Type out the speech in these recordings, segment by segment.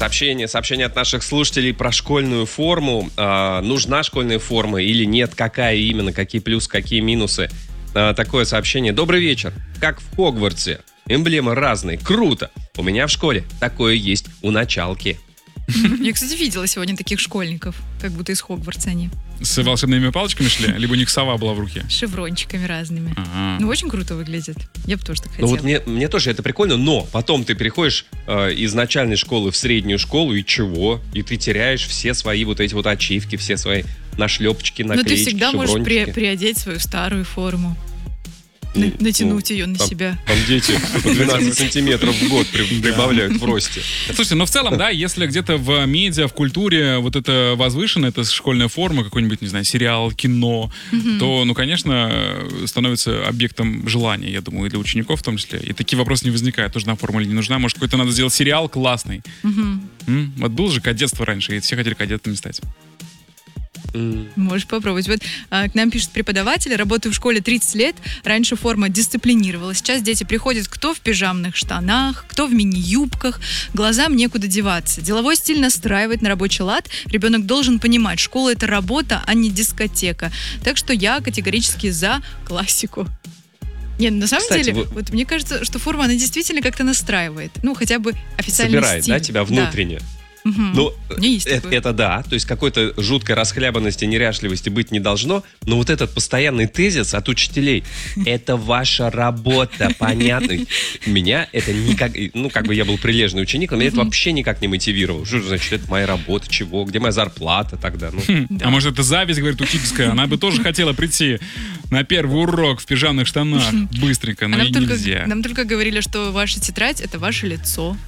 Сообщение от наших слушателей про школьную форму. Нужна школьная форма или нет? Какая именно? Какие плюсы, какие минусы? Такое сообщение. Добрый вечер. Как в Хогвартсе. Эмблемы разные. Круто. У меня в школе такое есть у началки. Я, кстати, видела сегодня таких школьников, как будто из Хогвартса они. С волшебными палочками шли? Либо у них сова была в руке? С шеврончиками разными. Ага. Ну, очень круто выглядит. Я бы тоже так Ну хотела. вот мне тоже это прикольно, но потом ты переходишь из начальной школы в среднюю школу, и чего? И ты теряешь все свои вот эти вот ачивки, все свои нашлепочки, Но наклеечки, ты всегда можешь шеврончики. приодеть свою старую форму. Натянуть ее на себя. Там дети по 12 сантиметров в год прибавляют в росте. Слушайте, ну в целом, да, если где-то в медиа, в культуре вот это возвышено, это школьная форма, какой-нибудь, не знаю, сериал, кино, то, ну, конечно, становится объектом желания, я думаю, и для учеников в том числе. И такие вопросы не возникают, нужна форма или не нужна. Может, какой-то надо сделать сериал классный. Вот было же кадетство раньше, и все хотели кадетами стать. Можешь попробовать. Вот к нам пишут преподаватели, работаю в школе 30 лет, раньше форма дисциплинировала, сейчас дети приходят кто в пижамных штанах, кто в мини-юбках, глазам некуда деваться. Деловой стиль настраивает на рабочий лад, ребенок должен понимать, школа — это работа, а не дискотека. Так что я категорически за классику. Нет, на самом деле, вот мне кажется, что форма, она действительно как-то настраивает. Ну, хотя бы официальный собирает, стиль. да, тебя внутренне. Ну, это да, то есть какой-то жуткой расхлябанности, неряшливости быть не должно, но вот этот постоянный тезис от учителей: это ваша работа, понятно? Меня это никак, ну, как бы я был прилежный ученик, но меня это вообще никак не мотивировало. Что значит, это моя работа, чего? Где моя зарплата тогда? А может, это зависть, говорит, учительская? Она бы тоже хотела прийти на первый урок в пижамных штанах быстренько, но и нельзя. Нам только говорили, что ваша тетрадь — это ваше лицо.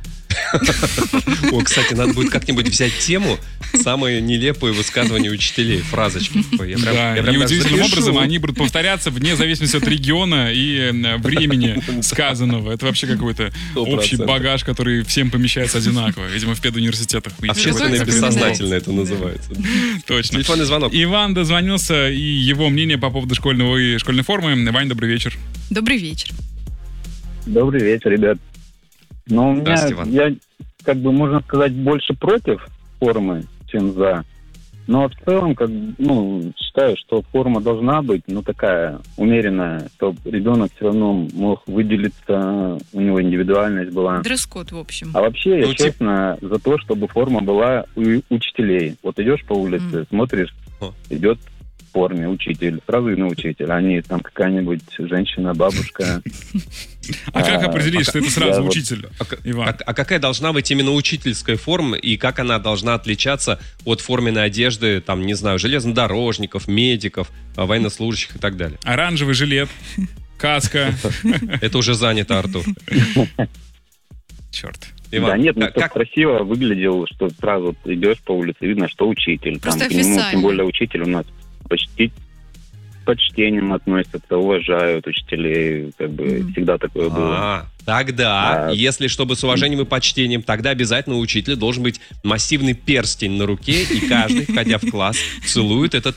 О, кстати, надо будет как-нибудь взять тему самые нелепые высказывания учителей, фразочки. Да, и удивительным образом они будут повторяться вне зависимости от региона и времени сказанного. Это вообще какой-то общий багаж, который всем помещается одинаково, видимо, в педуниверситетах. Общественное бессознательное это называется. Точно. Телефонный звонок. Иван дозвонился, и его мнение по поводу школьной формы. Вань, добрый вечер. Добрый вечер. Добрый вечер, ребят. Но у меня, я, как бы, можно сказать, больше против формы, чем за. Но в целом, считаю, что форма должна быть, такая умеренная, чтобы ребенок все равно мог выделиться, у него индивидуальность была. Дресс-код, в общем. А вообще, я честно за то, чтобы форма была у учителей. Вот идешь по улице, смотришь, идет в форме учитель, сразу видно учитель, а не там какая-нибудь женщина, бабушка. А как определить, что это сразу учитель, Иван? А какая должна быть именно учительская форма, и как она должна отличаться от форменной одежды, там, не знаю, железнодорожников, медиков, военнослужащих и так далее? Оранжевый жилет, каска. Это уже занято, Артур. Черт. Иван, да нет, чтобы красиво выглядел, что сразу идешь по улице, видно, что учитель. Просто официально. Тем более учитель у нас почти почтением относятся, уважают учителей, как бы всегда такое было. Тогда, если чтобы с уважением и почтением, тогда обязательно у учителя должен быть массивный перстень на руке, и каждый, входя в класс, целует этот